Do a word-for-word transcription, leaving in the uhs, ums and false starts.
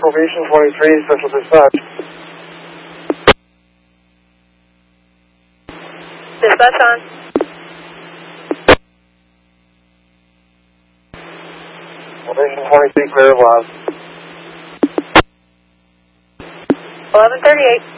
Probation twenty-three, Central Dispatch. Dispatch on. Probation twenty-three, clear of last. eleven thirty-eight.